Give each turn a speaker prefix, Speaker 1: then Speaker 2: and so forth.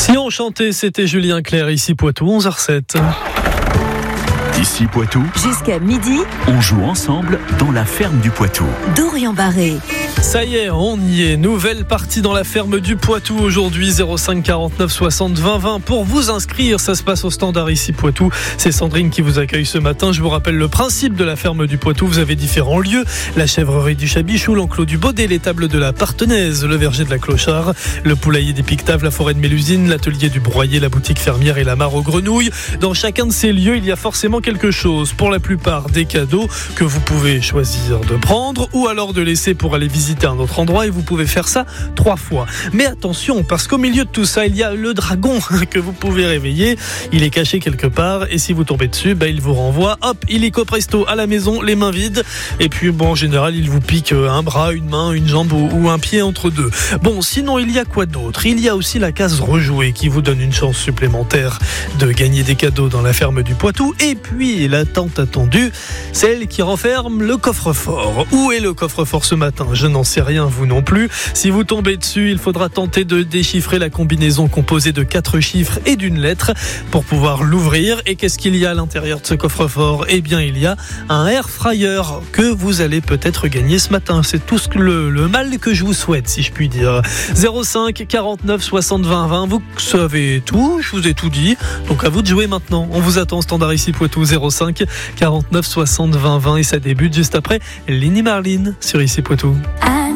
Speaker 1: Si on chantait, c'était Julien Clerc, ici Poitou, 11h07.
Speaker 2: Ici Poitou,
Speaker 3: jusqu'à midi,
Speaker 2: on joue ensemble dans la ferme du Poitou.
Speaker 3: Dorian Barré.
Speaker 1: Ça y est, on y est. Nouvelle partie dans la ferme du Poitou aujourd'hui, 05 49 60 20 20. Pour vous inscrire, ça se passe au standard ici Poitou. C'est Sandrine qui vous accueille ce matin. Je vous rappelle le principe de la ferme du Poitou. Vous avez différents lieux. La chèvrerie du Chabichou, l'enclos du Baudet, l'étable de la Partenaise, le verger de la Clochard, le poulailler des Pictaves, la forêt de Mélusine, l'atelier du Broyer, la boutique fermière et la mare aux grenouilles. Dans chacun de ces lieux, il y a forcément quelque chose. Pour la plupart, des cadeaux que vous pouvez choisir de prendre ou alors de laisser pour aller visiter un autre endroit, et vous pouvez faire ça 3 fois. Mais attention, parce qu'au milieu de tout ça, il y a le dragon que vous pouvez réveiller. Il est caché quelque part et si vous tombez dessus, il vous renvoie, hop, illico presto à la maison, les mains vides. Et puis en général, il vous pique un bras, une main, une jambe ou un pied entre deux. Bon, sinon, il y a quoi d'autre ? Il y a aussi la case rejouer qui vous donne une chance supplémentaire de gagner des cadeaux dans la ferme du Poitou. Et puis, la tant attendue, celle qui renferme le coffre-fort. Où est le coffre-fort ce matin ? Je n'en sais rien, vous non plus. Si vous tombez dessus, il faudra tenter de déchiffrer la combinaison composée de 4 chiffres et d'une lettre pour pouvoir l'ouvrir. Et qu'est-ce qu'il y a à l'intérieur de ce coffre-fort ? Eh bien, il y a un air fryer que vous allez peut-être gagner ce matin. C'est tout le mal que je vous souhaite, si je puis dire. 05 49 60 20 20. Vous savez tout, je vous ai tout dit. Donc à vous de jouer maintenant. On vous attend au standard ici Poitou, 05 49 60 20 20. Et ça débute juste après Lenny Marlin sur ici Poitou.